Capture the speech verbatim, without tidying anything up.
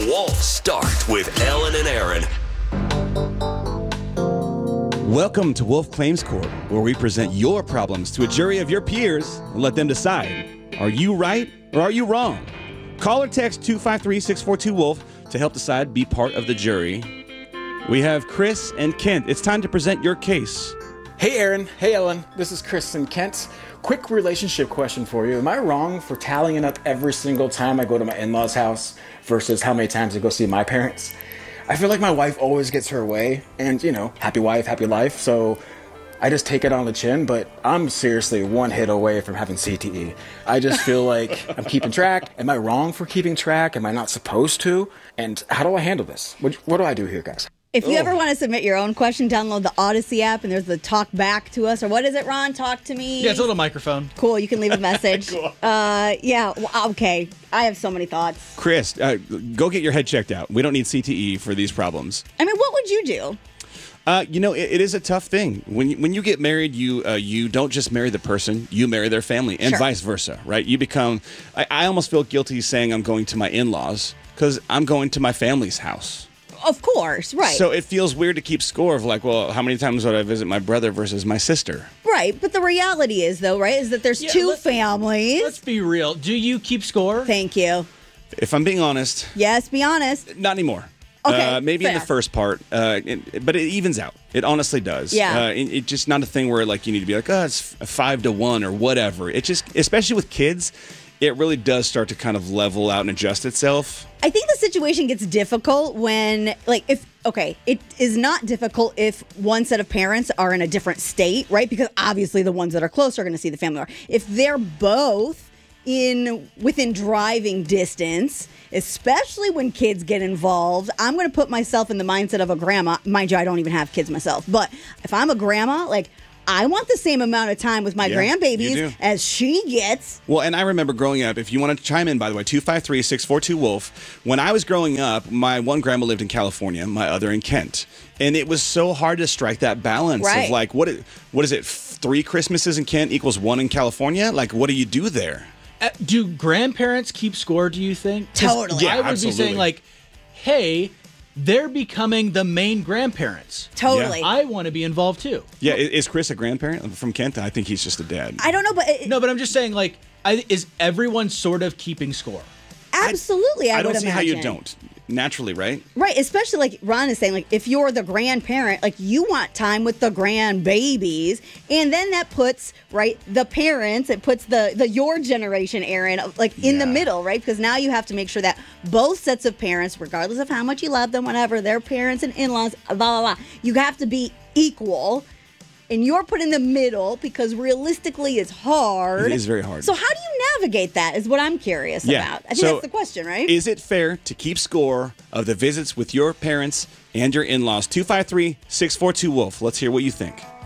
won't start with Ellen and Aaron. Welcome to Wolf Claims Court, where we present your problems to a jury of your peers and let them decide, are you right or are you wrong? Call or text two five three, six four two, WOLF to help decide, be part of the jury. We have Chris and Kent. It's time to present your case. Hey Aaron, hey Ellen, this is Chris and Kent. Quick relationship question for you. Am I wrong for tallying up every single time I go to my in-laws' house versus how many times I go see my parents? I feel like my wife always gets her way, and you know, happy wife, happy life, so I just take it on the chin, but I'm seriously one hit away from having C T E. I just feel like I'm keeping track. Am I wrong for keeping track? Am I not supposed to? And how do I handle this? What, what do I do here, guys? If you Oh. ever want to submit your own question, download the Odyssey app, and there's the talk back to us, or what is it, Ron? Talk to me. Yeah, it's a little microphone. Cool. You can leave a message. Cool. Uh, yeah. Well, okay. I have so many thoughts. Chris, uh, go get your head checked out. We don't need C T E for these problems. I mean, what would you do? Uh, you know, it, it is a tough thing. When you, when you get married, you uh, you don't just marry the person, you marry their family, and Sure. vice versa, right? You become, I, I almost feel guilty saying I'm going to my in-laws because I'm going to my family's house. Of course. Right. So it feels weird to keep score of like, well, how many times would I visit my brother versus my sister? right. But the reality is, though, right, is that there's Yeah, two let- families. Let's be real. Do you keep score? Thank you. If I'm being honest, Yes, be honest. not anymore. Okay, Uh, maybe in the fair. first part, uh, it, but it evens out. It honestly does. Yeah. Uh, it, it's just not a thing where like you need to be like, oh, it's f- five to one or whatever. It just, especially with kids, it really does start to kind of level out and adjust itself. I think the situation gets difficult when, like, if, okay, it is not difficult if one set of parents are in a different state, right? Because obviously the ones that are close are going to see the family more. If they're both in within driving distance, especially when kids get involved, I'm going to put myself in the mindset of a grandma. Mind you, I don't even have kids myself. But if I'm a grandma, like, I want the same amount of time with my Yeah, you do. grandbabies as she gets. Well, and I remember growing up, if you want to chime in, by the way, two five three, six four two, WOLF. When I was growing up, my one grandma lived in California, my other in Kent. And it was so hard to strike that balance Right. of like, what is, what is it, three Christmases in Kent equals one in California? Like, what do you do there? Uh, do grandparents keep score, do you think? 'Cause Totally. Yeah, I would absolutely. be saying, like, hey, they're becoming the main grandparents. Totally. I want to be involved too. Yeah, i- is Chris a grandparent from Kent? I think he's just a dad. I don't know, but it, No, but I'm just saying, like, I, is everyone sort of keeping score? absolutely, I, I don't would see how you imagine. don't. Naturally, right? Right, especially like Ron is saying, like if you're the grandparent, like you want time with the grandbabies, and then that puts right the parents, it puts the the your generation, Aaron, like in the Yeah. middle, right? Because now you have to make sure that both sets of parents, regardless of how much you love them, whatever, their parents and in-laws, blah blah blah, you have to be equal. And you're put in the middle because realistically it's hard. It is very hard. So how do you navigate that is what I'm curious Yeah. about. I think So that's the question, right? Is it fair to keep score of the visits with your parents and your in-laws? two five three, six four two, WOLF. Let's hear what you think.